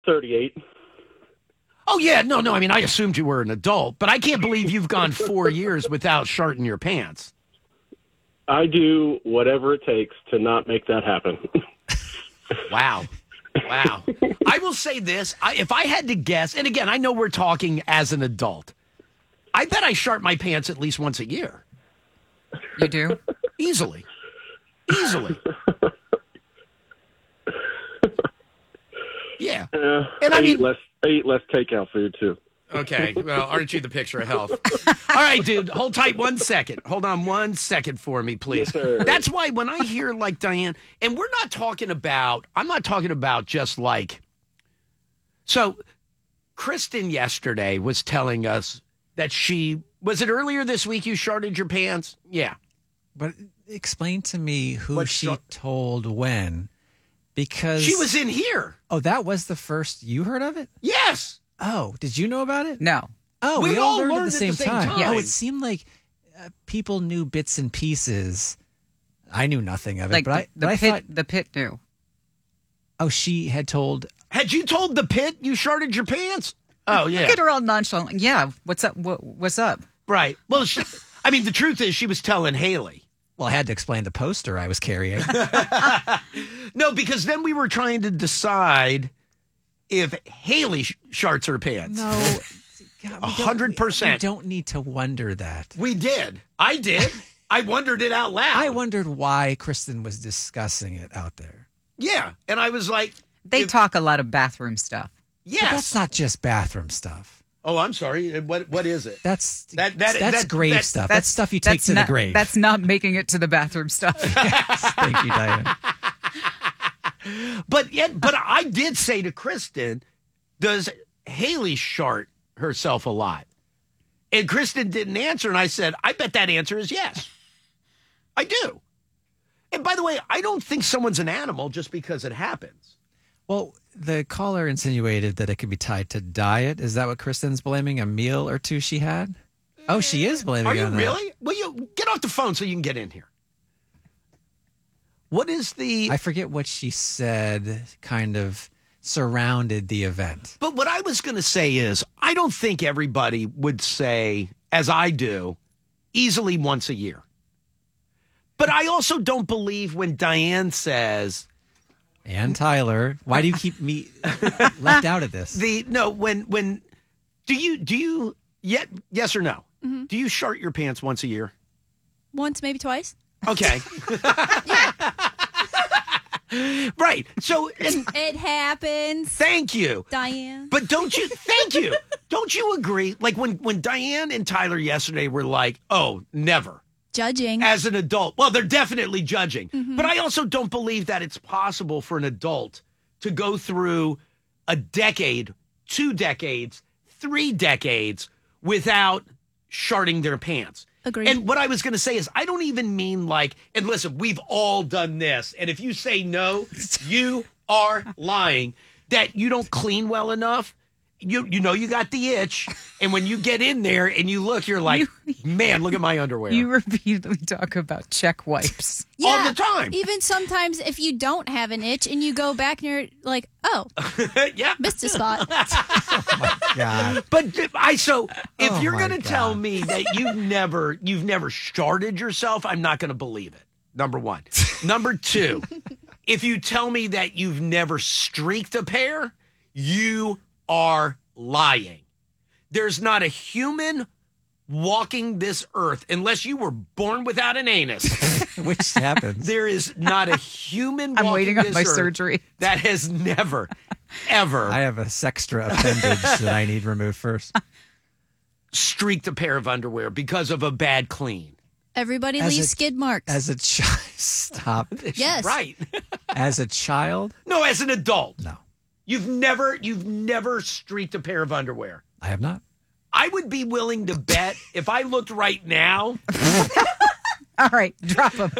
38. Oh, yeah. No. I mean, I assumed you were an adult, but I can't believe you've gone 4 years without sharting your pants. I do whatever it takes to not make that happen. Wow. I will say this. If I had to guess, and again, I know we're talking as an adult, I bet I shart my pants at least once a year. You do? Easily. Yeah. And I eat less takeout food, too. Okay. Well, aren't you the picture of health? All right, dude. Hold tight 1 second. Hold on 1 second for me, please. Yes, sir. That's why when I hear like Diane, and I'm not talking about just like, so Kristen yesterday was telling us that was it earlier this week you sharted your pants? Yeah. But explain to me who she told when, because she was in here. Oh, that was the first you heard of it? Yes. Oh, did you know about it? No. Oh, we all learned at the same time. Yes. Oh, it seemed like people knew bits and pieces. I knew nothing of it, Like but I thought the pit knew. Oh, she had told. Had you told the pit you sharted your pants? Oh, yeah. Look at her all nonchalant. Yeah. What's up? What's up? Right. Well, the truth is she was telling Haley. Well, I had to explain the poster I was carrying. No, because then we were trying to decide if Haley sharts her pants. No. 100%. We don't need to wonder that. We did. I did. I wondered it out loud. I wondered why Kristen was discussing it out there. Yeah. And I was like. They talk a lot of bathroom stuff. Yes. But that's not just bathroom stuff. Oh, I'm sorry. What is it? That's grave stuff. That's stuff you take to the grave. That's not making it to the bathroom stuff. Yes. Thank you, Diane. But I did say to Kristen, does Haley shart herself a lot? And Kristen didn't answer, and I said, I bet that answer is yes. I do. And by the way, I don't think someone's an animal just because it happens. Well, the caller insinuated that it could be tied to diet. Is that what Kristen's blaming? A meal or two she had? Oh, she is blaming Are you on really? That. Well, you get off the phone so you can get in here. What is I forget what she said kind of surrounded the event. But what I was going to say is I don't think everybody would say, as I do, easily once a year. But I also don't believe when Diane says... And Tyler, why do you keep me left out of this? When do you yes or no? Mm-hmm. Do you shart your pants once a year? Once, maybe twice. Okay. Right. So it happens. Thank you, Diane. But don't you agree? Like when Diane and Tyler yesterday were like, "Oh, never." Judging. As an adult. Well, they're definitely judging. Mm-hmm. But I also don't believe that it's possible for an adult to go through a decade, 2 decades, 3 decades without sharting their pants. Agreed. And what I was going to say is I don't even mean like, and listen, we've all done this. And if you say no, you are lying, that you don't clean well enough. You know you got the itch, and when you get in there and you look, you're like, man, look at my underwear. You repeatedly talk about check wipes. All the time. Even sometimes if you don't have an itch and you go back and you're like, oh, yeah, missed a spot. Oh my God. But if you're going to tell me that you've never sharted yourself, I'm not going to believe it. Number one. Number two, if you tell me that you've never streaked a pair, you are lying. There's not a human walking this earth, unless you were born without an anus, which happens. There is not a human I'm walking waiting on this my earth surgery that has never, ever. I have a sextra appendage that I need removed first. Streaked a pair of underwear because of a bad clean. Everybody leaves skid marks. As a child. Stop. Yes. Right. As a child? No, as an adult. No. You've never streaked a pair of underwear. I have not. I would be willing to bet if I looked right now. All right, drop them.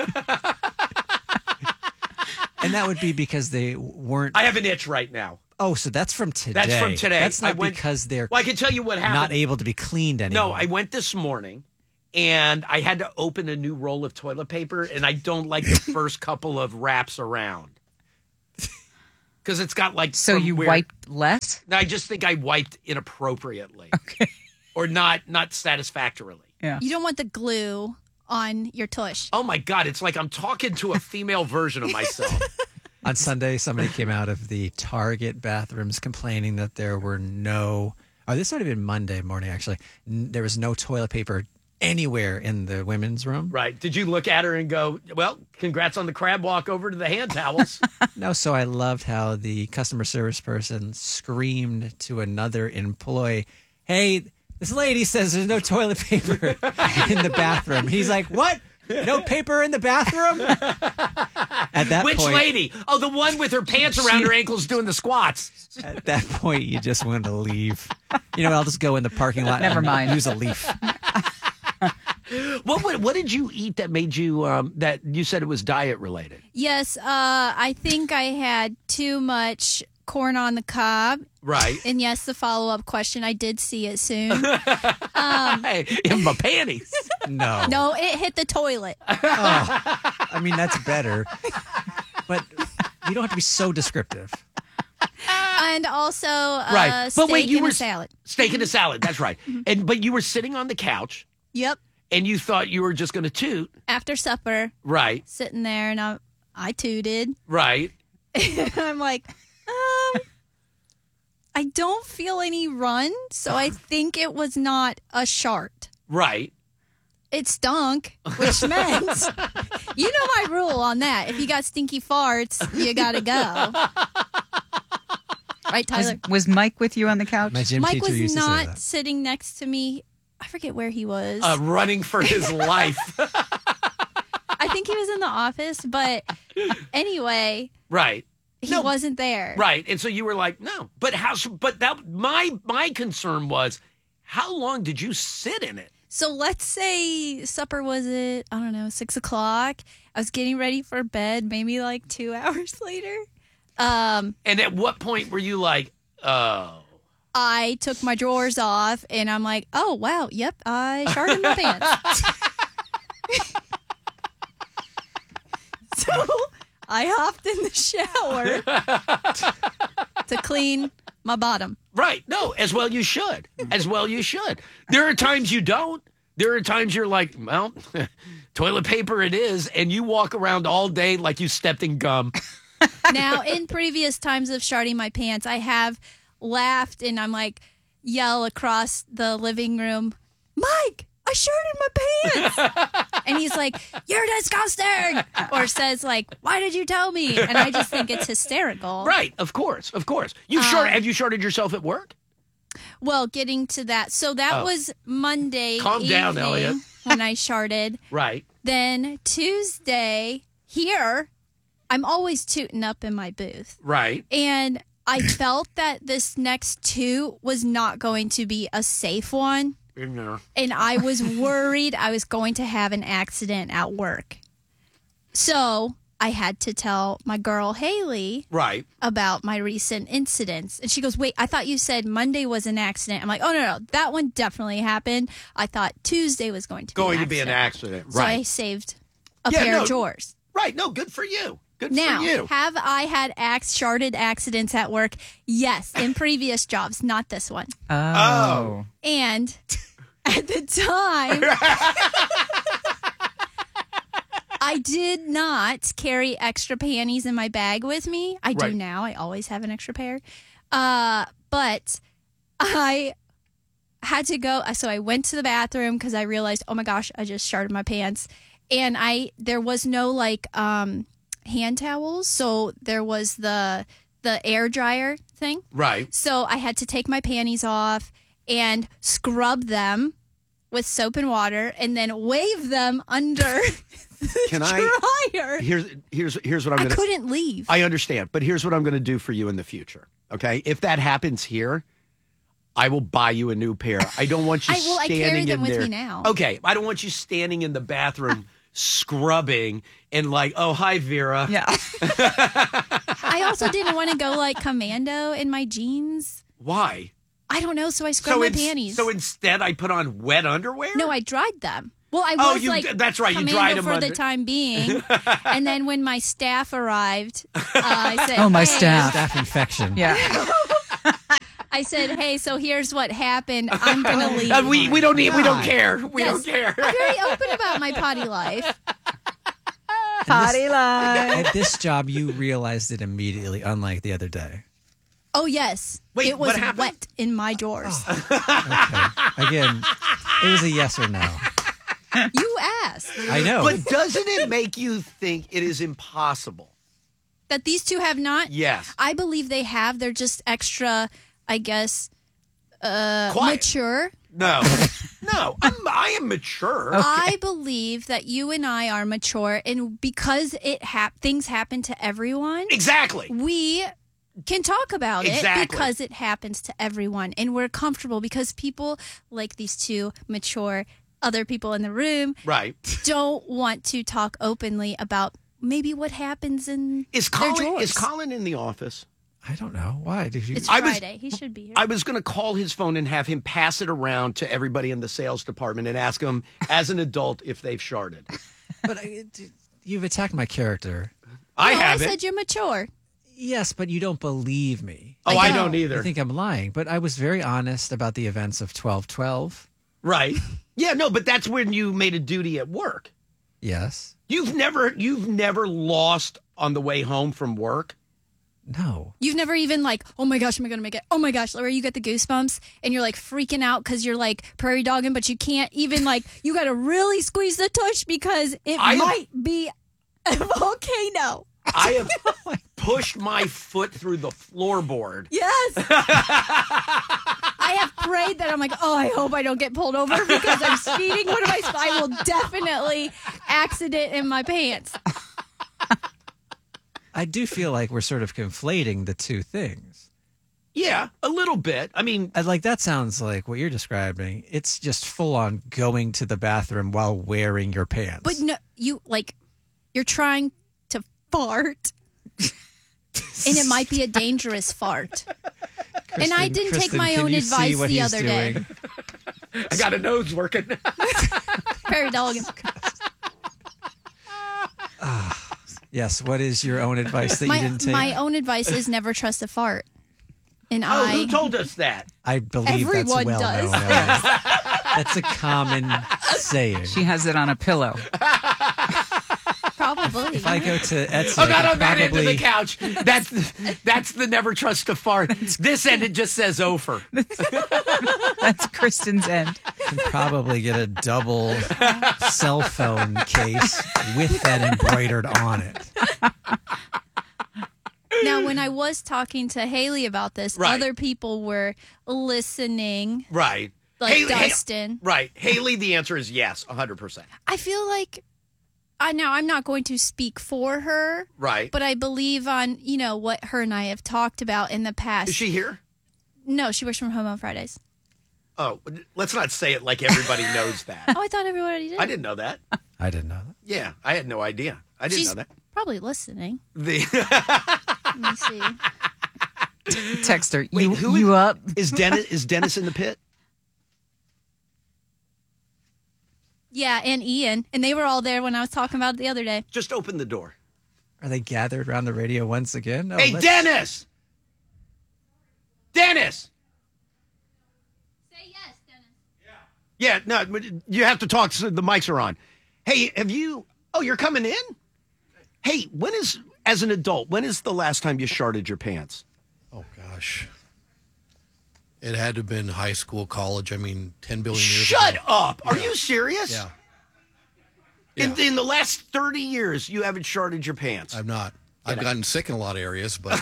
And that would be because they weren't. I have an itch right now. Oh, so that's from today. That's from today. That's not because they're. Well, I can tell you what happened. Not able to be cleaned anymore. No, I went this morning and I had to open a new roll of toilet paper, and I don't like the first couple of wraps around. because it's got like. So from you where- wiped less? I just think I wiped inappropriately. Okay. Or not satisfactorily. Yeah. You don't want the glue on your tush. Oh my God, it's like I'm talking to a female version of myself. On Sunday, somebody came out of the Target bathrooms complaining that there were no. Oh, this might have been Monday morning, actually. There was no toilet paper anywhere in the women's room. Right. Did you look at her and go, well, congrats on the crab walk over to the hand towels? No, so I loved how the customer service person screamed to another employee, hey, this lady says there's no toilet paper in the bathroom. He's like, what? No paper in the bathroom? At that Which point, lady? Oh, the one with her pants around her ankles doing the squats. at that point, you just want to leave. You know, I'll just go in the parking lot Never and mind. use a leaf. What did you eat that made you, that you said it was diet related? Yes, I think I had too much corn on the cob. Right. And yes, the follow-up question, I did see it soon. Hey, in my panties. No. No, it hit the toilet. I mean, that's better. But you don't have to be so descriptive. And also Right. steak But wait, you and were a salad. Steak and a salad. That's right. But you were sitting on the couch Yep. and you thought you were just going to toot. After supper, Right. sitting there, and I tooted. Right. I'm like, I don't feel any run, so I think it was not a shart. Right. It stunk, which meant, you know my rule on that. If you got stinky farts, you gotta go. Right, Tyler? Was Mike with you on the couch? My gym Mike teacher was used to say not that. sitting next to me. I forget where he was. Running for his life. I think he was in the office, but anyway, Right. he wasn't there. Right. And so you were like, no. But my concern was, how long did you sit in it? So let's say supper was at, I don't know, 6 o'clock. I was getting ready for bed, maybe like 2 hours later. And at what point were you like, oh. I took my drawers off and I'm like, oh, wow, yep, I sharted my pants. So I hopped in the shower to clean my bottom. Right. No, as well you should. As well you should. There are times you don't. There are times you're like, well, toilet paper it is, and you walk around all day like you stepped in gum. Now, in previous times of sharting my pants, I have laughed and I'm like, yell across the living room, Mike, I sharted my pants. And he's like, you're disgusting. Or says like, why did you tell me? And I just think it's hysterical. Right. Of course. Of course. Have you shorted yourself at work? Well, getting to that. So that was Monday Calm down, evening Elliot. when I sharted. Right. Then Tuesday, here, I'm always tooting up in my booth. Right. And I felt that this next toot was not going to be a safe one. In there. And I was worried I was going to have an accident at work. So I had to tell my girl, Haley, Right. about my recent incidents. And she goes, wait, I thought you said Monday was an accident. I'm like, oh, no, that one definitely happened. I thought Tuesday was going to be an accident. Right. So I saved a Yeah, pair no. of drawers. Right. No, good for you. Good Now, for you. have I had sharted accidents at work? Yes, in previous jobs, not this one. Oh. And at the time, I did not carry extra panties in my bag with me. I do Right. now. I always have an extra pair. But I had to go. So I went to the bathroom because I realized, oh my gosh, I just sharted my pants. And there was no like hand towels. So there was the air dryer thing. Right. So I had to take my panties off and scrub them with soap and water and then wave them under the Can I- dryer. Here's what I'm I going to couldn't leave. I understand, but here's what I'm going to do for you in the future. Okay? If that happens here, I will buy you a new pair. I don't want you I standing carry them in with there. me now. Okay, I don't want you standing in the bathroom scrubbing and like, "Oh, hi Vera." Yeah. I also didn't want to go like commando in my jeans. Why? I don't know, so I scrubbed my panties. So instead I put on wet underwear? No, I dried them. Well, I Oh, was that's right. You commando dried him for under. the time being. And then when my staff arrived, I said, Oh, my "Hey." staff. Staph infection. Yeah. I said, hey, so here's what happened. I'm going to leave. We don't need. We don't God. care. We Yes. don't care. I'm very open about my potty life. Potty line. At this job, you realized it immediately, unlike the other day. Oh, yes. Wait, it was what happened? wet in my drawers. Okay. Again, it was a yes or no. You asked I know. But doesn't it make you think it is impossible? that these two have not. Yes. I believe they have. They're just extra, I guess, Quiet. mature. No. No. I am mature. I believe that you and I are mature, and because things happen to everyone, Exactly. we can talk about Exactly. it because it happens to everyone, and we're comfortable because people like these two mature other people in the room Right. don't want to talk openly about maybe what happens in Is their drawers. Colin in the office? I don't know. Why did you? It's I was- Friday. He should be here. I was going to call his phone and have him pass it around to everybody in the sales department and ask them, as an adult, if they've sharded. But you've attacked my character. I No, haven't. I said you're mature. Yes, but you don't believe me. Oh, I I don't. don't either. You think I'm lying, but I was very honest about the events of 12/12. Right. Yeah, no, but that's when you made a duty at work. Yes. You've never lost on the way home from work. No. You've never even like, oh my gosh, am I going to make it? Oh my gosh, where you get the goosebumps and you're like freaking out because you're like prairie dogging, but you can't even like, you got to really squeeze the tush because it might be a volcano. I have pushed my foot through the floorboard. Yes. I have prayed that I'm like, oh, I hope I don't get pulled over because I'm speeding. What am I will definitely accident in my pants. I do feel like we're sort of conflating the two things. Yeah, a little bit. I mean, Like that sounds like what you're describing. It's just full on going to the bathroom while wearing your pants. But no, you're trying to fart. And it might be a dangerous fart. And I didn't take my can own you see advice what the he's other day. doing? I got a nose working. Prairie dogging. Yes. What is your own advice that you didn't take? My own advice is never trust a fart. And Oh, who told us that? I believe Everyone that's well does. known. Ellen. That's a common saying. She has it on a pillow. probably. If I go to Etsy, Oh, I not can on that end of probably- the couch. That's the never trust a fart. This end it just says Ofer. That's Kristen's end. can probably get a double cell phone case with that embroidered on it. Now, when I was talking to Haley about this, Right. other people were listening, Right. like Dustin. Right. Haley, the answer is yes, 100%. I feel like I'm not going to speak for her, Right. but I believe on what her and I have talked about in the past. Is she here? No, she works from home on Fridays. Oh, let's not say it like everybody knows that. Oh, I thought everybody did. I didn't know that. I didn't know that. Yeah, I had no idea. I didn't She's know that. probably listening. The Let me see. Text her. Wait, you who you up? is Dennis in the pit? Yeah, and Ian, and they were all there when I was talking about it the other day. Just open the door. Are they gathered around the radio once again? Oh, Hey, let's- Dennis! Dennis! Say yes, Dennis. Yeah, no, you have to talk so the mics are on. Hey, you're coming in? Hey, as an adult, when is the last time you sharded your pants? Oh, gosh. It had to have been high school, college. I mean, 10 billion years Shut ago. up! Are you serious? Yeah. In the last 30 years, you haven't sharded your pants. I'm not. I've gotten sick in a lot of areas, but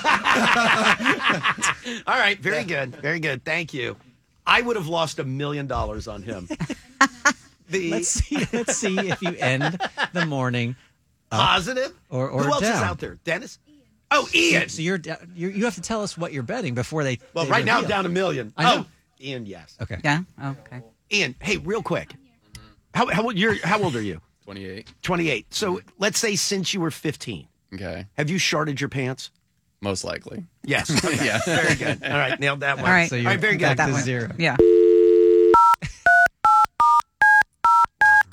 All right, very good. Very good. Thank you. I would have lost $1 million on him. Let's see if you end the morning Positive? or Who else is down. out there? Dennis? Oh, Ian. So you have to tell us what you're betting before they. Well, they right now I'm reveal. down $1 million. I know. Oh, Ian, yes. Okay. Yeah. Okay. Ian, hey, real quick. How old are you? 28. 28. So let's say since you were 15, Okay. have you sharded your pants? Most likely. Yes. Okay. Yeah. Very good. All right, nailed that one. All right. So you're All right, very back good. to one. zero. Yeah.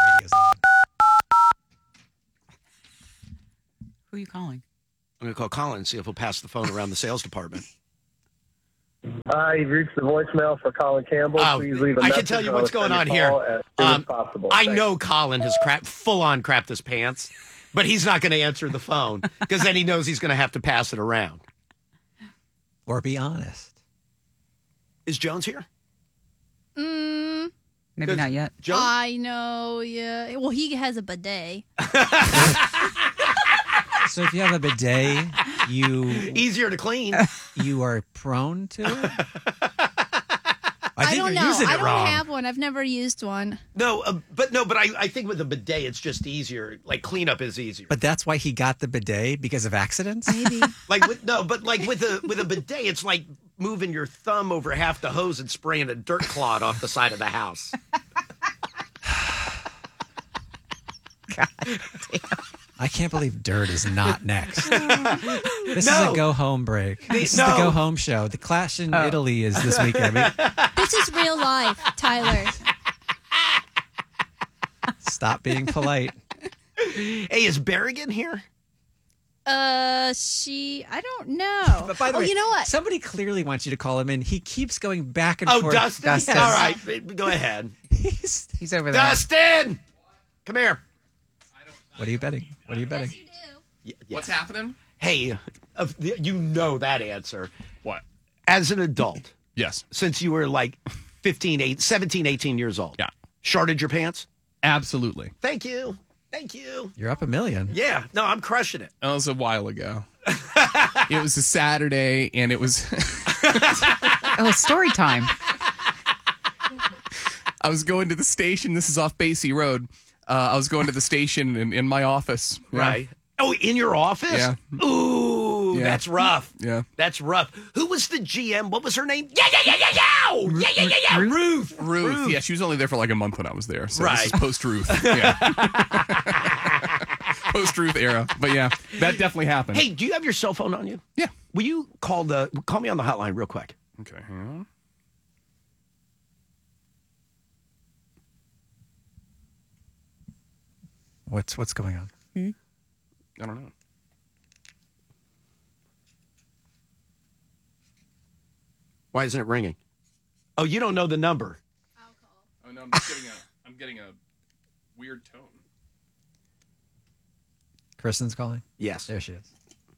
Who are you calling? I'm going to call Colin and see if he'll pass the phone around the sales department. You've reached the voicemail for Colin Campbell. Please leave a I message. can tell you what's going on Call here. as soon as possible. I Thanks. know Colin has full-on crapped his pants, but he's not going to answer the phone because then he knows he's going to have to pass it around. Or be honest. Is Jones here? Maybe not yet. Jones? I know, yeah. Well, he has a bidet. So if you have a bidet, Easier to clean. you are prone to it? I think don't you're know. using it I don't wrong. have one. I've never used one. But I think with a bidet, it's just easier. Like cleanup is easier. But that's why he got the bidet, because of accidents? Maybe. With a bidet, it's like moving your thumb over half the hose and spraying a dirt clod off the side of the house. God damn. I can't believe dirt is not next. This is a go home break. This is the go home show. The Clash in Italy is this weekend. This is real life, Tyler. Stop being polite. Hey, is Berrigan here? I don't know. But by the way, you know what? Somebody clearly wants you to call him in. He keeps going back and Oh, forth. Dustin? All right, go ahead. He's over there. Dustin! Come here. What are you betting? What are you betting? What's happening? Hey, you know that answer. What? As an adult, Yes. since you were like 17, 18 years old. Yeah. Sharded your pants? Absolutely. Thank you. Thank you. You're up $1 million. Yeah. No, I'm crushing it. That was a while ago. It was a Saturday, and it was. Oh, story time. I was going to the station. This is off Basie Road. I was going to the station in my office. Yeah. Right. Oh, in your office? Yeah. Ooh, Yeah. that's rough. Yeah. That's rough. Who was the GM? What was her name? Yeah. Ruth. Ruth. Yeah, she was only there for like a month when I was there. So Right. This is post-Ruth. Yeah. Post-Ruth era. But yeah, that definitely happened. Hey, do you have your cell phone on you? Yeah. Will you call me on the hotline real quick? Okay, hang on. What's going on? I don't know. Why isn't it ringing? Oh, you don't know the number. Oh no, I'm getting a weird tone. Kristen's calling? Yes. There she is.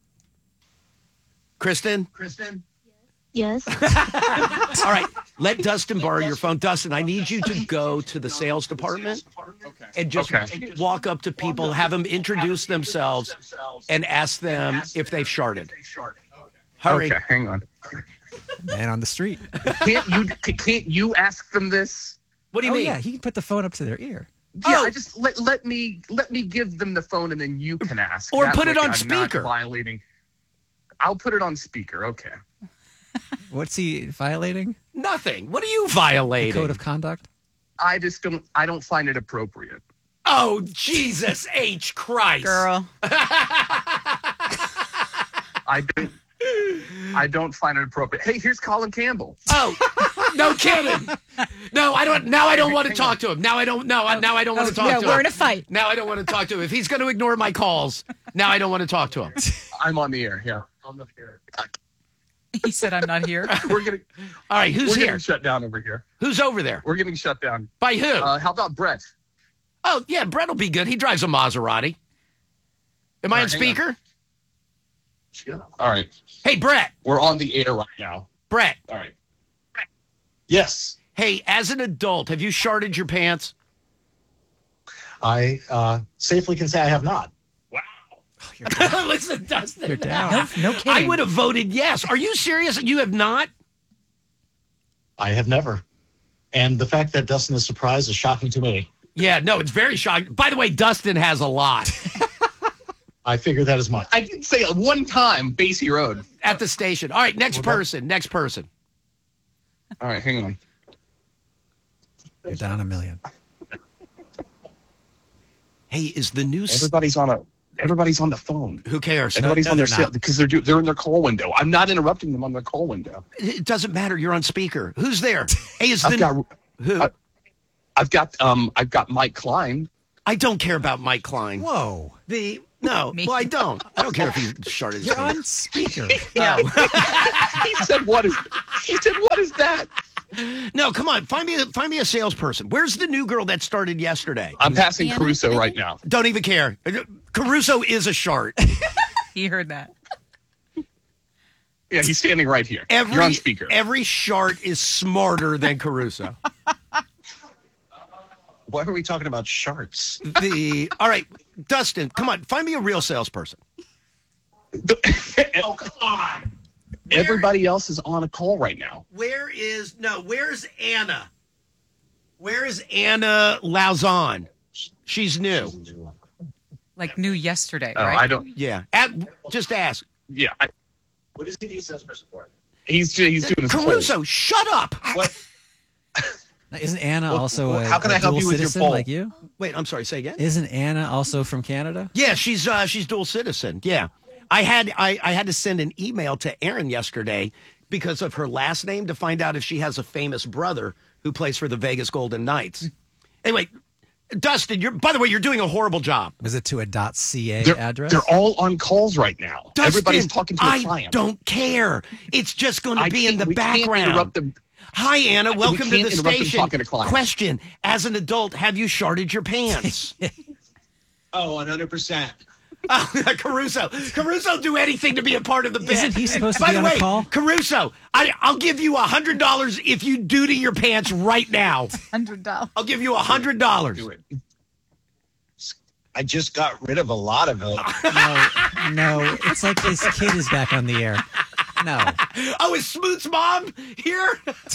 Kristen? Yes. All right. Let Dustin borrow your phone. Dustin, I need you to go to the sales department and just walk up to people, have them introduce themselves, and ask them if they've sharded. Hurry. Okay, hang on. Man on the street. Can't you ask them this? What do you mean? Yeah, he can put the phone up to their ear. Yeah, I just let me give them the phone and then you can ask. Or That put it way on I'm speaker. Not violating. I'll put it on speaker. Okay. What's he violating? Nothing. What are you The violating? code of conduct? I don't find it appropriate. Oh, Jesus H. Christ. Girl. I don't find it appropriate. Hey, here's Colin Campbell. Oh, no kidding. No, I don't. Now I don't want to talk to him. Now I don't. No, now I don't want to talk to him. We're in a fight. Now I don't want to talk to him. If he's going to ignore my calls, now I don't want to talk to him. I'm on the air. Yeah. I'm the air. He said I'm not here. We're getting All right, who's here? getting shut down over here. Who's over there? We're getting shut down. By who? How about Brett? Oh, yeah, Brett will be good. He drives a Maserati. Am I on All right, hang speaker? All right. Hey, Brett. We're on the air right now. Brett. All right. Yes. Hey, as an adult, have you sharded your pants? I safely can say I have not. Listen, Dustin. You're down. No kidding. I would have voted yes. Are you serious? You have not? I have never. And the fact that Dustin is surprised is shocking to me. Yeah, no, it's very shocking. By the way, Dustin has a lot I figured that as much. I did say it one time, Basie Road. at the station. All right, next person. All right, hang on. You're down $1 million. Hey, is the new... Everybody's on the phone. Who cares? Everybody's on their they're cell not. because they're in their call window. I'm not interrupting them on their call window. It doesn't matter. You're on speaker. Who's there? Hey, is I've who? got Mike Klein. I don't care about Mike Klein. Whoa. The No, Me. well, I don't. I don't care if he sharted his You're pants. on speaker. Yeah. He said, "What is?" He said, "What is that?" No, come on. Find me a salesperson. Where's the new girl that started yesterday? I'm passing Anna, Caruso I right think- now. Don't even care. Caruso is a shart. He heard that. Yeah, he's standing right here. You're on speaker. Every shart is smarter than Caruso. Why are we talking about sharks? All right, Dustin, come on. Find me a real salesperson. Oh, come on. Everybody else is on a call right now. Where's Anna? Where is Anna Lauzon? She's new. Like new yesterday, Oh, right? I don't. Yeah. Just ask. Yeah, What is he need a salesperson for? he's doing his Caruso, polls. shut up. What? Isn't Anna also well, a, how can a I help dual you with your citizen poll? like you? Wait, I'm sorry. Say again. Isn't Anna also from Canada? Yeah, she's dual citizen. Yeah. I had to send an email to Erin yesterday because of her last name to find out if she has a famous brother who plays for the Vegas Golden Knights. Anyway, Dustin, by the way, you're doing a horrible job. Was it to a .ca They're, address? they're all on calls right now. Dustin, Everybody's talking to a I client. don't care. It's just going to be in the We can't background. interrupt them. Hi, Anna. Welcome to can't the interrupt them station. talking to clients. Question: as an adult, have you sharted your pants? Oh, 100%. Oh, Caruso, do anything to be a part of the bit. Isn't he supposed to By be the on a way, call? Caruso, I'll give you $100 if you duty your pants right now. $100. I'll give you $100. Do it. I just got rid of a lot of it. No, it's like his kid is back on the air. No. Oh, is Smoot's mom here?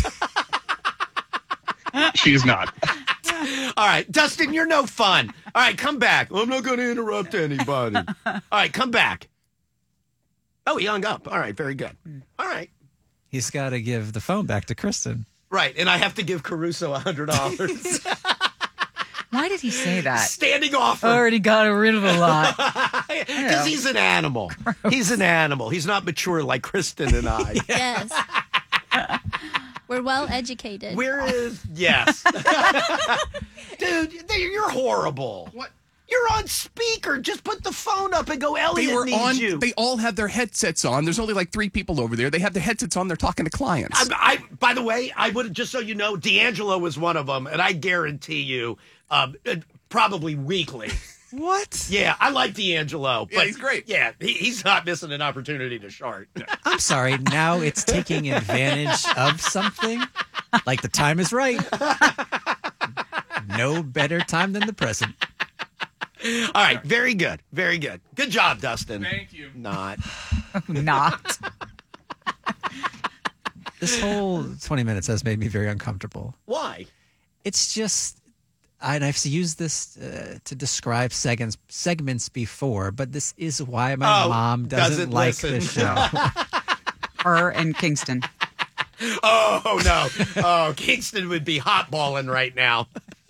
She's not. All right, Dustin, you're no fun. All right, come back. I'm not going to interrupt anybody. All right, come back. Oh, he hung up. All right, very good. All right. He's got to give the phone back to Kristen. Right, and I have to give Caruso $100. Why did he say that? Standing offer. Already got rid of a lot. Because he's an animal. He's an animal. He's not mature like Kristen and I. Yes. We're well educated. Yes. Dude, you're horrible. What? You're on speaker. Just put the phone up and go, Elliot They were needs on. you. They all have their headsets on. There's only like 3 people over there. They have their headsets on. They're talking to clients. By the way, I would just so you know, D'Angelo was one of them, and I guarantee you, probably weekly. What? Yeah, I like D'Angelo. Yeah, But he's great. Yeah, he's not missing an opportunity to shart. I'm sorry. Now it's taking advantage of something. Like the time is right. No better time than the present. All right, very good. Very good. Good job, Dustin. Thank you. Not. Not. This whole 20 minutes has made me very uncomfortable. Why? It's just, and I've used this to describe segments before, but this is why my mom doesn't like listen. the show. Her and Kingston. Oh, no. Oh, Kingston would be hotballing right now.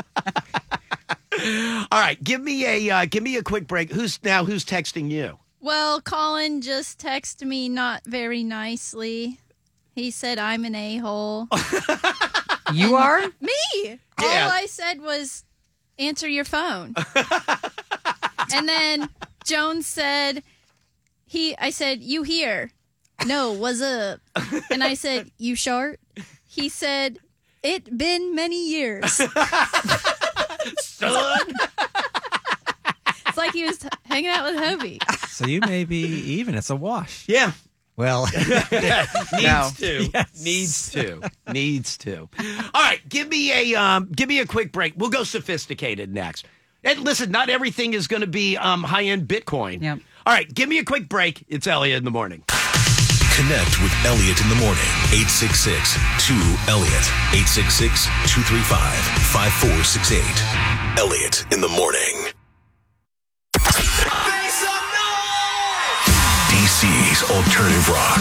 All right, give me a quick break. Who's texting you? Well, Colin just texted me not very nicely. He said I'm an a-hole. You are? Me. Yeah. All I said was answer your phone. And then Jones said, I said, you here? No, what's up? And I said, you short? He said, it been many years. Son. It's like he was hanging out with Hobie. So you may be even. It's a wash. Yeah. Well, Needs No. to. Yes. Needs to. All right, give me a quick break. We'll go sophisticated next. And listen, not everything is going to be high-end Bitcoin. Yep. All right, give me a quick break. It's Elliot in the morning. Connect with Elliot in the morning. 866-2-ELLIOT. 866-235-5468. Elliot in the morning. DC's Alternative Rock.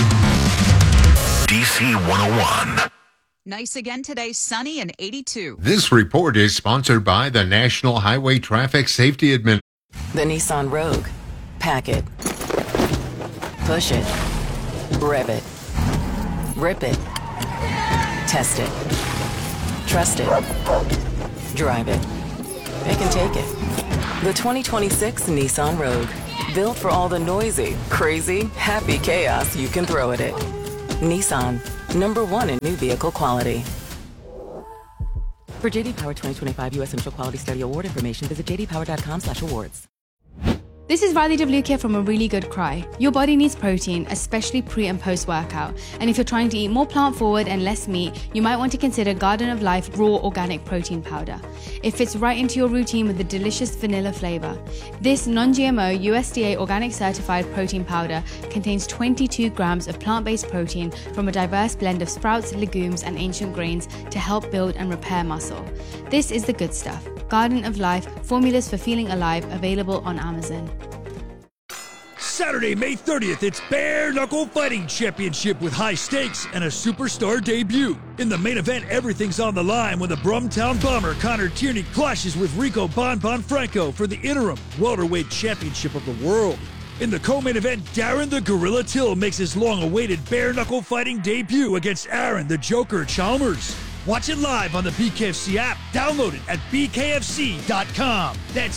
DC 101. Nice again today, sunny and 82. This report is sponsored by the National Highway Traffic Safety Administration. The Nissan Rogue. Pack it. Push it. Rev it. Rip it. Test it. Trust it. Drive it. Pick and take it. The 2026 Nissan Rogue. Built for all the noisy, crazy, happy chaos you can throw at it. Nissan, #1 in new vehicle quality. For JD Power 2025 U.S. Central Quality Study Award information, visit jdpower.com/awards. This is Riley W. here from A Really Good Cry. Your body needs protein, especially pre and post workout. And if you're trying to eat more plant forward and less meat, you might want to consider Garden of Life Raw Organic Protein Powder. It fits right into your routine with a delicious vanilla flavor. This non-GMO USDA organic certified protein powder contains 22 grams of plant-based protein from a diverse blend of sprouts, legumes, and ancient grains to help build and repair muscle. This is the good stuff. Garden of Life, formulas for feeling alive, available on Amazon. Saturday, May 30th, it's Bare Knuckle Fighting Championship with high stakes and a superstar debut. In the main event, everything's on the line when the Brumtown Bomber Connor Tierney clashes with Rico Bon Franco for the interim welterweight championship of the world. In the co-main event, Darren the Gorilla Till makes his long-awaited Bare Knuckle Fighting debut against Aaron the Joker Chalmers. Watch it live on the BKFC app. Download it at bkfc.com. That's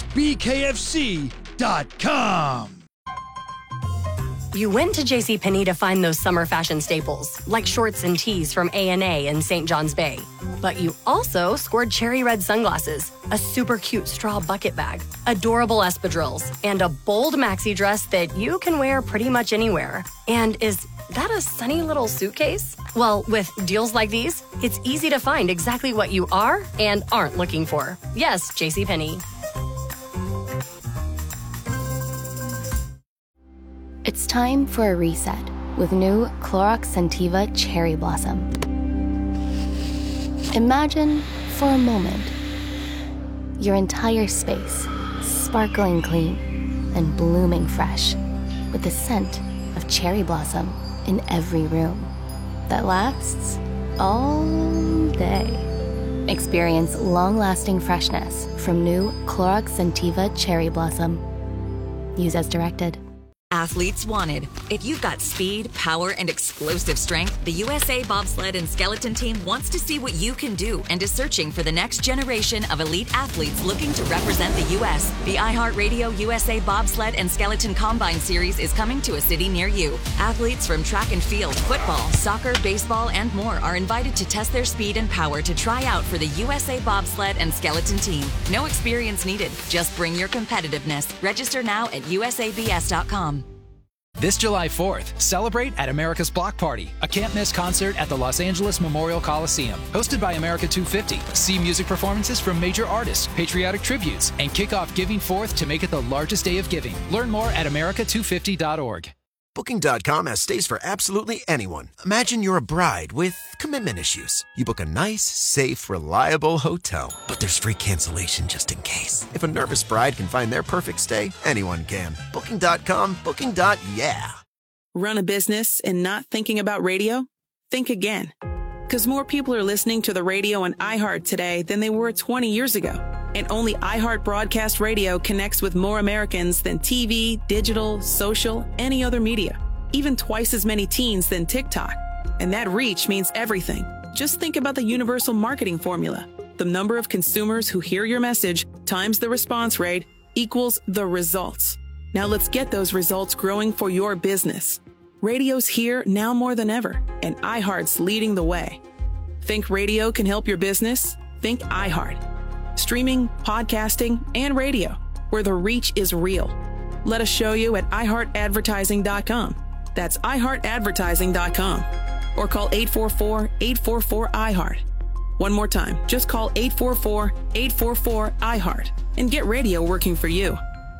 bkfc.com. You went to JCPenney to find those summer fashion staples, like shorts and tees from A&A in St. John's Bay. But you also scored cherry red sunglasses, a super cute straw bucket bag, adorable espadrilles, and a bold maxi dress that you can wear pretty much anywhere. And is that a sunny little suitcase? Well, with deals like these, it's easy to find exactly what you are and aren't looking for. Yes, JCPenney. It's time for a reset with new Clorox Scentiva Cherry Blossom. Imagine, for a moment, your entire space sparkling clean and blooming fresh with the scent of cherry blossom in every room that lasts all day. Experience long-lasting freshness from new Clorox Scentiva Cherry Blossom. Use as directed. Athletes wanted. If you've got speed, power, and explosive strength, the USA Bobsled and Skeleton Team wants to see what you can do and is searching for the next generation of elite athletes looking to represent the U.S. The iHeartRadio USA Bobsled and Skeleton Combine Series is coming to a city near you. Athletes from track and field, football, soccer, baseball, and more are invited to test their speed and power to try out for the USA Bobsled and Skeleton Team. No experience needed. Just bring your competitiveness. Register now at usabs.com. This July 4th, celebrate at America's Block Party, a can't-miss concert at the Los Angeles Memorial Coliseum. Hosted by America 250, see music performances from major artists, patriotic tributes, and kick off Giving Forth to make it the largest day of giving. Learn more at america250.org. Booking.com has stays for absolutely anyone. Imagine you're a bride with commitment issues. You book a nice, safe, reliable hotel, but there's free cancellation just in case. If a nervous bride can find their perfect stay, anyone can. Booking.com, booking.yeah. Run a business and not thinking about radio? Think again. Because more people are listening to the radio on iHeart today than they were 20 years ago. And only iHeart Broadcast Radio connects with more Americans than TV, digital, social, any other media. Even twice as many teens than TikTok. And that reach means everything. Just think about the universal marketing formula. The number of consumers who hear your message times the response rate equals the results. Now let's get those results growing for your business. Radio's here now more than ever, and iHeart's leading the way. Think radio can help your business? Think iHeart. Streaming, podcasting, and radio, where the reach is real. Let us show you at iHeartAdvertising.com. That's iHeartAdvertising.com. Or call 844-844-iHeart. One more time, just call 844-844-iHeart and get radio working for you.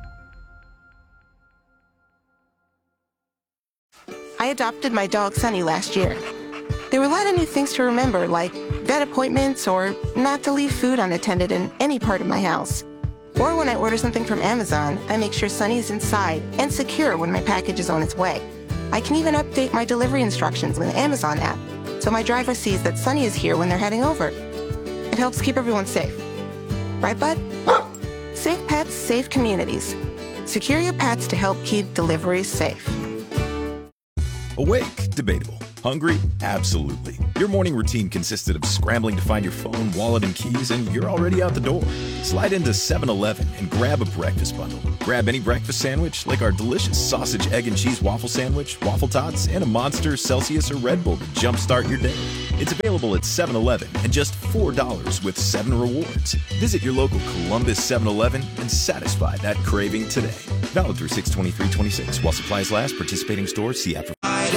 I adopted my dog Sunny last year. There were a lot of new things to remember, like vet appointments or not to leave food unattended in any part of my house. Or when I order something from Amazon, I make sure Sunny is inside and secure when my package is on its way. I can even update my delivery instructions with the Amazon app, so my driver sees that Sunny is here when they're heading over. It helps keep everyone safe. Right, bud? Safe pets, safe communities. Secure your pets to help keep deliveries safe. Awake, debatable. Hungry? Absolutely. Your morning routine consisted of scrambling to find your phone, wallet, and keys, and you're already out the door. Slide into 7-Eleven and grab a breakfast bundle. Grab any breakfast sandwich, like our delicious sausage, egg, and cheese waffle sandwich, waffle tots, and a Monster, Celsius, or Red Bull to jumpstart your day. It's available at 7-Eleven and just $4 with 7 rewards. Visit your local Columbus 7-Eleven and satisfy that craving today. Valid through 6/23/26 while supplies last. Participating stores, see app for